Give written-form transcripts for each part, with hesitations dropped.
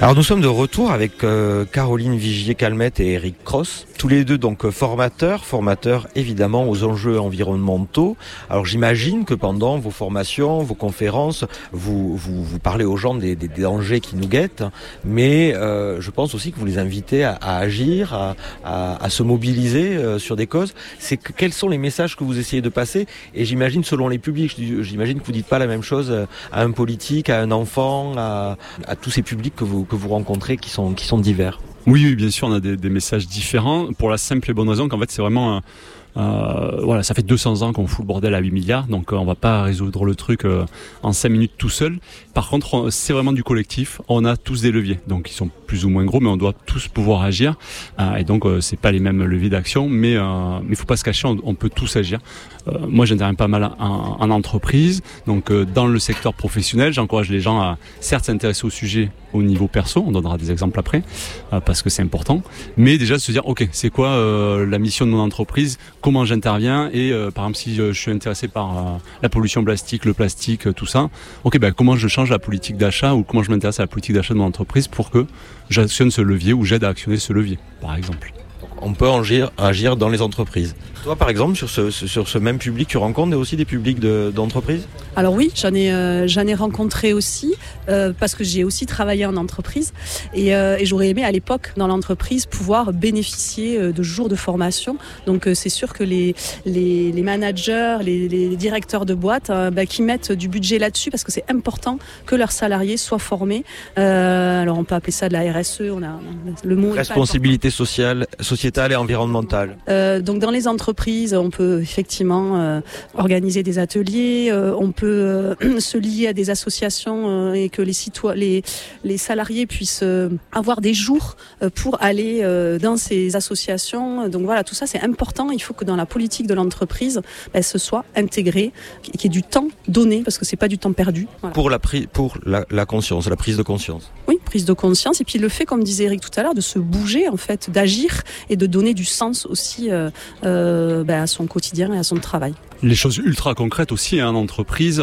Alors nous sommes de retour avec Caroline Vigier-Calmette et Eric Cross, tous les deux donc formateurs évidemment aux enjeux environnementaux. Alors j'imagine que pendant vos formations, vos conférences, vous parlez aux gens des dangers qui nous guettent, mais je pense aussi que vous les invitez à agir, à se mobiliser sur des causes. Quels sont les messages que vous essayez de passer? Et j'imagine selon les publics, j'imagine que vous dites pas la même chose à un politique, à un enfant, à tous ces publics que vous rencontrez qui sont divers. Oui, bien sûr, on a des messages différents pour la simple et bonne raison qu'en fait c'est vraiment ça fait 200 ans qu'on fout le bordel à 8 milliards, donc on va pas résoudre le truc en 5 minutes tout seul. Par contre, c'est vraiment du collectif, on a tous des leviers, donc ils sont plus ou moins gros, mais on doit tous pouvoir agir, et donc c'est pas les mêmes leviers d'action, mais faut pas se cacher, on peut tous agir. Moi j'interviens pas mal en entreprise, donc dans le secteur professionnel, j'encourage les gens à certes s'intéresser au sujet au niveau perso, on donnera des exemples après, parce que c'est important, mais déjà se dire ok, c'est quoi la mission de mon entreprise, comment j'interviens, et par exemple si je suis intéressé par la pollution plastique, le plastique, tout ça, ok, comment je change la politique d'achat, ou comment je m'intéresse à la politique d'achat de mon entreprise pour que j'actionne ce levier, ou j'aide à actionner ce levier, par exemple. On peut agir dans les entreprises. Toi, par exemple, sur ce même public, tu rencontres aussi des publics d'entreprises ? Alors oui, j'en ai rencontré aussi, parce que j'ai aussi travaillé en entreprise. Et j'aurais aimé à l'époque, dans l'entreprise, pouvoir bénéficier de jours de formation. Donc c'est sûr que les managers, les directeurs de boîte, qui mettent du budget là-dessus, parce que c'est important que leurs salariés soient formés. Alors on peut appeler ça de la RSE, on a le mot... Responsabilité sociétale et environnementale. Donc dans les entreprises, on peut effectivement organiser des ateliers, on peut se lier à des associations et que les salariés puissent avoir des jours pour aller dans ces associations. Donc voilà, tout ça c'est important. Il faut que dans la politique de l'entreprise, ce soit intégré, qu'il y ait du temps donné, parce que c'est pas du temps perdu. Voilà. Pour la conscience, la prise de conscience. Oui, prise de conscience, et puis le fait, comme disait Eric tout à l'heure, de se bouger en fait, d'agir et de donner du sens aussi à son quotidien et à son travail. Les choses ultra concrètes aussi en entreprise,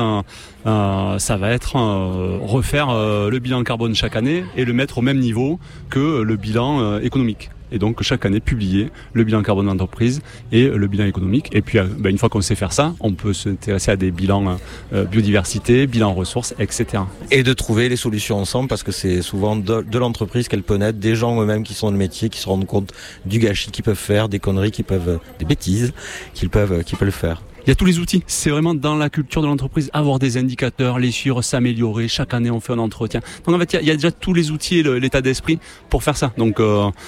ça va être refaire le bilan carbone chaque année et le mettre au même niveau que le bilan économique. Et donc chaque année publier le bilan carbone de l'entreprise et le bilan économique. Et puis une fois qu'on sait faire ça, on peut s'intéresser à des bilans biodiversité, bilan ressources, etc. Et de trouver les solutions ensemble, parce que c'est souvent de l'entreprise qu'elle peut naître, des gens eux-mêmes qui sont dans le métier, qui se rendent compte du gâchis qu'ils peuvent faire, des conneries des bêtises qu'ils peuvent faire. Il y a tous les outils, c'est vraiment dans la culture de l'entreprise, avoir des indicateurs, les suivre, s'améliorer, chaque année on fait un entretien. Donc en fait il y a déjà tous les outils et l'état d'esprit pour faire ça. Donc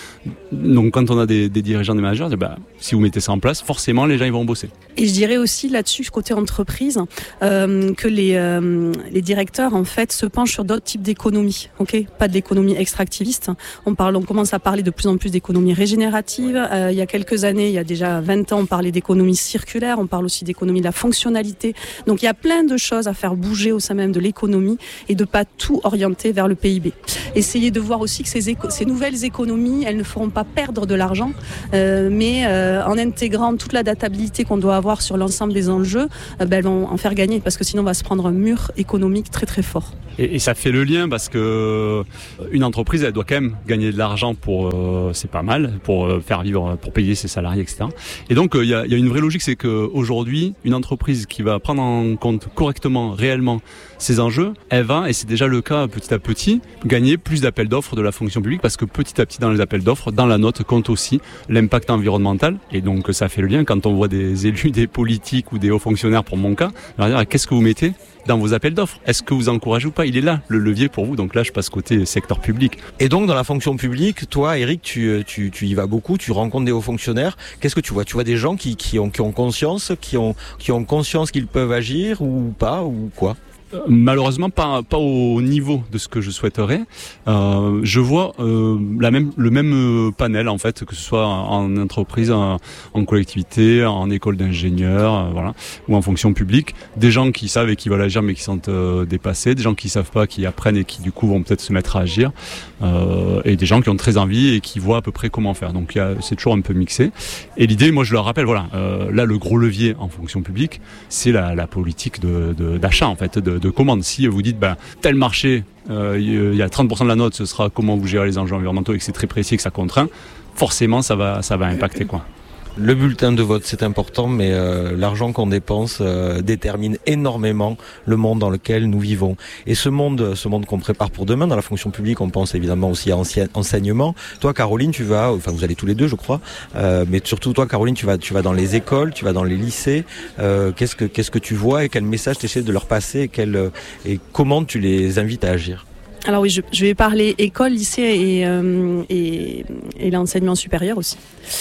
quand on a des dirigeants, des managers, si vous mettez ça en place, forcément les gens ils vont bosser. Et je dirais aussi là-dessus, côté entreprise, que les directeurs en fait se penchent sur d'autres types d'économies, pas de l'économie extractiviste. On commence à parler de plus en plus d'économie régénérative. Il y a quelques années, il y a déjà 20 ans, on parlait d'économie circulaire, on parle aussi d'économie de la fonctionnalité. Donc il y a plein de choses à faire bouger au sein même de l'économie et de pas tout orienter vers le PIB. Essayer de voir aussi que ces nouvelles économies, elles ne feront pas perdre de l'argent, mais en intégrant toute la databilité qu'on doit avoir sur l'ensemble des enjeux, elles vont en faire gagner, parce que sinon on va se prendre un mur économique très très fort. Et ça fait le lien, parce que une entreprise, elle doit quand même gagner de l'argent c'est pas mal, pour faire vivre, pour payer ses salariés, etc. Et donc il y a une vraie logique, c'est qu'aujourd'hui, une entreprise qui va prendre en compte correctement, réellement, ces enjeux, elle va, et c'est déjà le cas petit à petit, gagner plus d'appels d'offres de la fonction publique, parce que petit à petit dans les appels d'offres, dans la note compte aussi l'impact environnemental, et donc ça fait le lien quand on voit des élus, des politiques ou des hauts fonctionnaires, pour mon cas, on va dire qu'est-ce que vous mettez dans vos appels d'offres? Est-ce que vous encouragez ou pas? Il est là, le levier pour vous. Donc là, je passe côté secteur public. Et donc, dans la fonction publique, toi, Eric, tu y vas beaucoup, tu rencontres des hauts fonctionnaires. Qu'est-ce que tu vois? Tu vois des gens qui ont conscience, qui ont conscience qu'ils peuvent agir ou pas, ou quoi? Malheureusement pas au niveau de ce que je souhaiterais. Je vois le même panel en fait, que ce soit en entreprise, en collectivité, en école d'ingénieurs, ou en fonction publique, des gens qui savent et qui veulent agir mais qui sont dépassés, des gens qui savent pas, qui apprennent et qui du coup vont peut-être se mettre à agir, et des gens qui ont très envie et qui voient à peu près comment faire. Donc c'est toujours un peu mixé. Et l'idée, moi je leur rappelle, là le gros levier en fonction publique, c'est la politique d'achat en fait, de commande. Si vous dites tel marché, il y a 30% de la note, ce sera comment vous gérez les enjeux environnementaux et que c'est très précis et que ça contraint, forcément ça va impacter quoi. Le bulletin de vote, c'est important, mais l'argent qu'on dépense détermine énormément le monde dans lequel nous vivons. Et ce monde qu'on prépare pour demain, dans la fonction publique, on pense évidemment aussi à enseignement. Toi, Caroline, vous allez tous les deux, je crois, mais surtout toi, Caroline, tu vas dans les écoles, tu vas dans les lycées. Qu'est-ce que tu vois et quel message tu essaies de leur passer et comment tu les invites à agir? Alors oui, je vais parler école, lycée et l'enseignement supérieur aussi.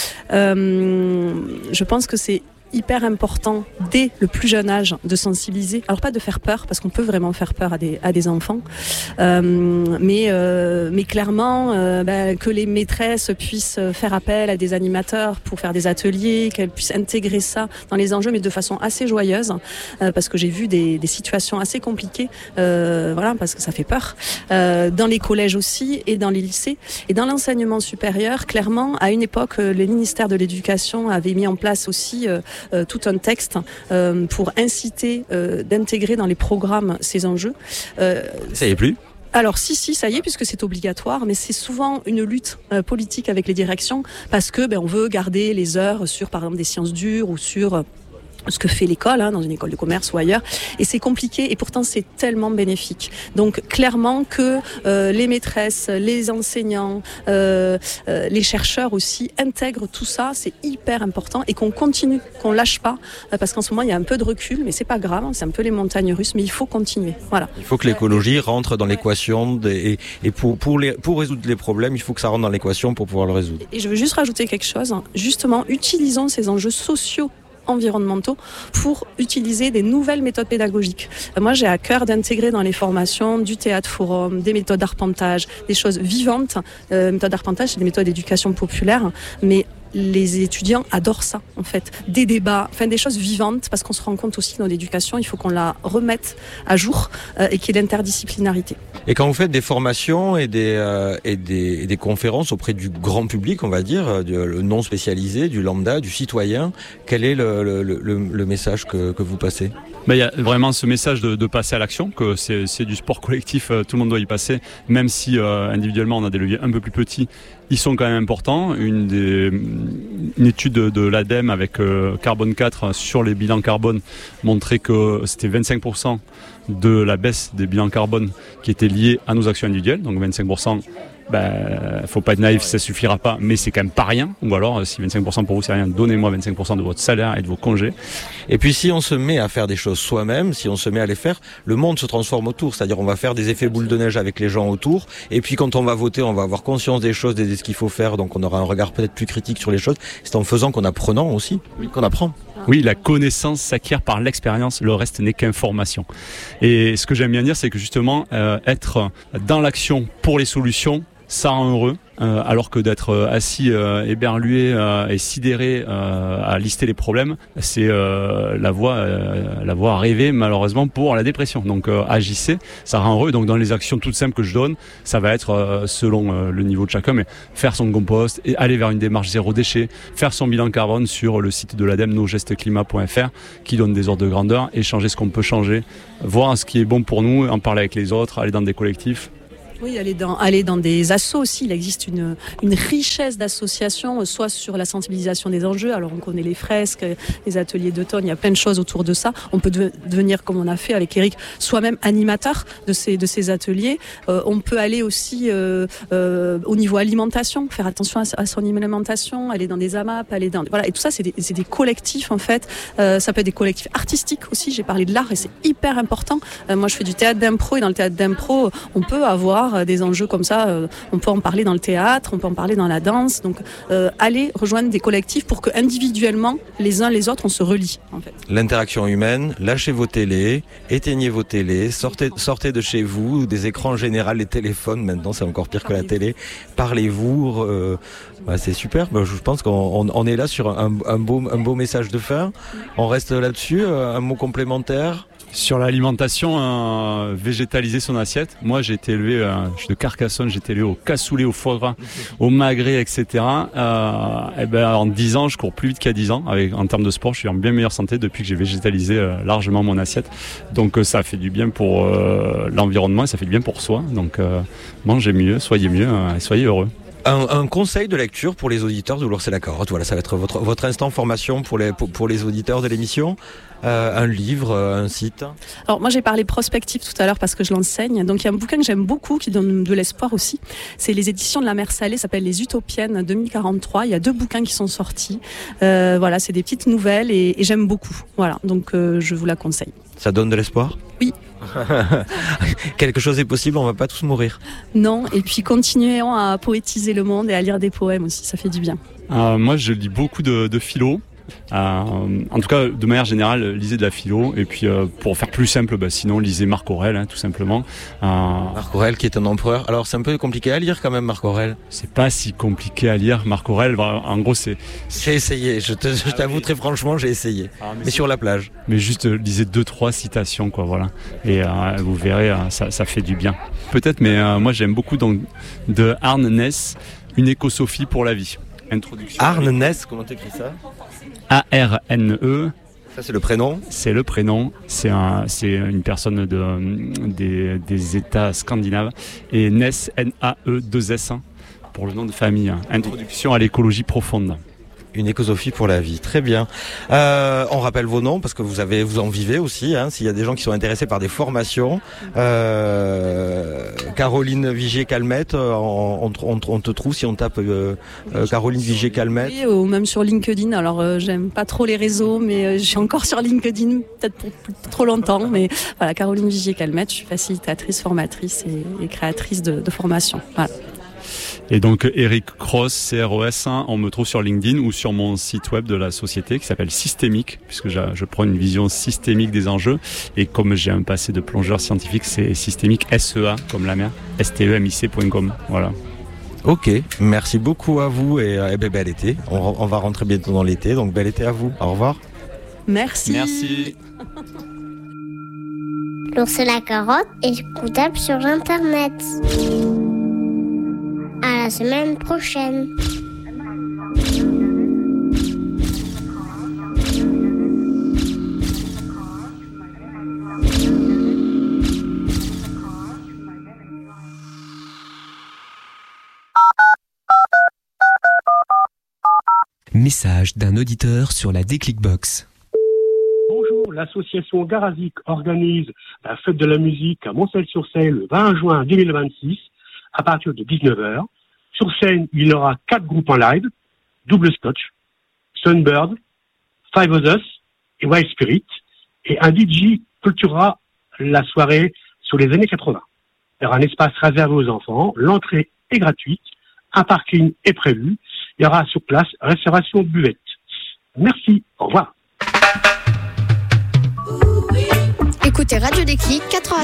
Je pense que c'est hyper important dès le plus jeune âge de sensibiliser. Alors pas de faire peur, parce qu'on peut vraiment faire peur à des enfants, mais clairement que les maîtresses puissent faire appel à des animateurs pour faire des ateliers, qu'elles puissent intégrer ça dans les enjeux, mais de façon assez joyeuse, parce que j'ai vu des situations assez compliquées, parce que ça fait peur, dans les collèges aussi et dans les lycées. Et dans l'enseignement supérieur, clairement, à une époque, le ministère de l'Éducation avait mis en place aussi tout un texte pour inciter d'intégrer dans les programmes ces enjeux. Ça y est plus ? Alors si, ça y est, puisque c'est obligatoire, mais c'est souvent une lutte politique avec les directions parce que on veut garder les heures sur, par exemple, des sciences dures ou sur ce que fait l'école, dans une école de commerce ou ailleurs, et c'est compliqué et pourtant c'est tellement bénéfique. Donc clairement que les maîtresses, les enseignants, les chercheurs aussi intègrent tout ça, c'est hyper important et qu'on continue, qu'on lâche pas, parce qu'en ce moment il y a un peu de recul, mais c'est pas grave, c'est un peu les montagnes russes, mais il faut continuer. Voilà. Il faut que l'écologie rentre dans l'équation et pour résoudre les problèmes, il faut que ça rentre dans l'équation pour pouvoir le résoudre. Et je veux juste rajouter quelque chose, justement, utilisons ces enjeux sociaux environnementaux pour utiliser des nouvelles méthodes pédagogiques. Moi, j'ai à cœur d'intégrer dans les formations du théâtre forum, des méthodes d'arpentage, des choses vivantes. Méthodes d'arpentage, c'est des méthodes d'éducation populaire, mais les étudiants adorent ça, en fait. Des débats, des choses vivantes, parce qu'on se rend compte aussi que dans l'éducation, il faut qu'on la remette à jour et qu'il y ait l'interdisciplinarité. Et quand vous faites des formations et des conférences auprès du grand public, on va dire, le non spécialisé, du lambda, du citoyen, quel est le message que vous passez ? Il y a vraiment ce message de passer à l'action, que c'est du sport collectif, tout le monde doit y passer, même si individuellement on a des leviers un peu plus petits, ils sont quand même importants. Une étude de l'ADEME avec Carbone 4 sur les bilans carbone montrait que c'était 25% de la baisse des bilans carbone qui étaient liés à nos actions individuelles, donc 25%. Faut pas être naïf, ça suffira pas, mais c'est quand même pas rien. Ou alors, si 25% pour vous c'est rien, donnez-moi 25% de votre salaire et de vos congés. Et puis si on se met à faire des choses soi-même, si on se met à les faire, le monde se transforme autour. C'est-à-dire on va faire des effets boule de neige avec les gens autour. Et puis quand on va voter, on va avoir conscience des choses, de ce qu'il faut faire. Donc on aura un regard peut-être plus critique sur les choses. C'est en faisant qu'on apprenant aussi, qu'on apprend. Oui, la connaissance s'acquiert par l'expérience, le reste n'est qu'information. Et ce que j'aime bien dire, c'est que justement, être dans l'action pour les solutions, ça rend heureux, alors que d'être assis éberlué et sidéré à lister les problèmes, c'est la voie à rêver malheureusement pour la dépression. Donc agissez, ça rend heureux. Donc dans les actions toutes simples que je donne, ça va être selon le niveau de chacun, mais faire son compost et aller vers une démarche zéro déchet, faire son bilan carbone sur le site de l'ADEME nosgestesclimat.fr qui donne des ordres de grandeur, échanger ce qu'on peut changer, voir ce qui est bon pour nous, en parler avec les autres, aller dans des collectifs. Oui, aller dans des assos aussi. Il existe une richesse d'associations, soit sur la sensibilisation des enjeux. Alors on connaît les fresques, les ateliers d'automne, il y a plein de choses autour de ça. On peut devenir, comme on a fait avec Eric, soi-même animateur de ces ateliers. On peut aller aussi au niveau alimentation, faire attention à son alimentation, aller dans des AMAP, voilà. Et tout ça, c'est des collectifs en fait. Ça peut être des collectifs artistiques aussi. J'ai parlé de l'art et c'est hyper important. Moi, je fais du théâtre d'impro et dans le théâtre d'impro, on peut avoir des enjeux comme ça, on peut en parler dans le théâtre, on peut en parler dans la danse, donc aller rejoindre des collectifs pour que individuellement les uns les autres on se relie en fait. L'interaction humaine, lâchez vos télés, éteignez vos télés, sortez de chez vous, des écrans en général, les téléphones maintenant c'est encore pire que la télé, parlez-vous, c'est super, je pense qu'on est là sur un beau message de fin, on reste là-dessus, un mot complémentaire. Sur l'alimentation, végétaliser son assiette. Moi, j'ai été élevé, je suis de Carcassonne, j'ai été élevé au cassoulet, au foie gras, au magret, etc. En 10 ans, je cours plus vite qu'à 10 ans. En termes de sport, je suis en bien meilleure santé depuis que j'ai végétalisé largement mon assiette. Donc, ça fait du bien pour l'environnement et ça fait du bien pour soi. Donc, mangez mieux, soyez heureux. Un conseil de lecture pour les auditeurs de L'Ours et la Carotte. Voilà, ça va être votre instant formation pour les auditeurs de l'émission. Un livre, un site. Alors moi j'ai parlé prospective tout à l'heure parce que je l'enseigne. Donc il y a un bouquin que j'aime beaucoup qui donne de l'espoir aussi. C'est les éditions de la Mer Salée, ça s'appelle Les Utopiennes 2043. Il y a 2 bouquins qui sont sortis. Voilà, c'est des petites nouvelles et j'aime beaucoup. Voilà, donc je vous la conseille. Ça donne de l'espoir ? Oui. Quelque chose est possible, on va pas tous mourir. Non, et puis continuons à poétiser le monde et à lire des poèmes aussi, ça fait du bien. Moi je lis beaucoup de philo. En tout cas, de manière générale, lisez de la philo. Et puis, pour faire plus simple, sinon, lisez Marc Aurèle, tout simplement. Marc Aurèle, qui est un empereur. Alors, c'est un peu compliqué à lire quand même, Marc Aurèle. C'est pas si compliqué à lire, Marc Aurèle. En gros, c'est. J'ai essayé. Je t'avoue très franchement, j'ai essayé. Mais sur la plage. Mais juste lisez 2-3 citations, quoi. Voilà. Et vous verrez, ça fait du bien. Peut-être, mais moi, j'aime beaucoup donc de Arne Naess, Une écosophie pour la vie. Introduction. Arne Naess, comment t'écris ça ? A-R-N-E. Ça, c'est le prénom ? C'est le prénom. C'est une personne des États scandinaves. Et Naess, N-A-E-2-S, pour le nom de famille. Introduction à l'écologie profonde. Une écosophie pour la vie, très bien. On rappelle vos noms parce que vous en vivez aussi. S'il y a des gens qui sont intéressés par des formations, Caroline Vigier-Calmette, on te trouve si on tape Caroline Vigier-Calmette. Oui, ou même sur LinkedIn. Alors j'aime pas trop les réseaux, mais je suis encore sur LinkedIn, peut-être pour trop longtemps. Mais voilà, Caroline Vigier-Calmette, je suis facilitatrice, formatrice et créatrice de formation. Voilà. Et donc Eric Cross, CROS, on me trouve sur LinkedIn ou sur mon site web de la société qui s'appelle Systémique, puisque je prends une vision systémique des enjeux. Et comme j'ai un passé de plongeur scientifique, c'est Systémique, SEA, comme la mer, stemic.com. Voilà. Ok, merci beaucoup à vous et bel été. On va rentrer bientôt dans l'été, donc bel été à vous. Au revoir. Merci. L'Ours et la Carotte est écoutable sur Internet. À la semaine prochaine. Message d'un auditeur sur la Déclic Box. Bonjour, l'association Garazik organise la fête de la musique à Montcel-sur-Seille le 20 juin 2026 à partir de 19h. Sur scène, il y aura 4 groupes en live, Double Scotch, Sunbird, Five of Us et Wild Spirit. Et un DJ clôturera la soirée sur les années 80. Il y aura un espace réservé aux enfants, l'entrée est gratuite, un parking est prévu, il y aura sur place réservation buvette. Merci, au revoir. Écoutez Radio Déclic 80.